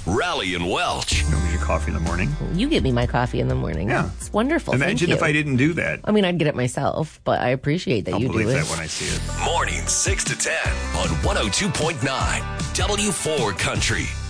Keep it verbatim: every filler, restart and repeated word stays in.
Rally and Welch. You know, your coffee in the morning. You give me my coffee in the morning. Yeah. It's wonderful. Imagine Thank if you. I didn't do that. I mean, I'd get it myself, but I appreciate that I'll you do believe it. that when I see it. Mornings six to ten on one oh two point nine W four Country.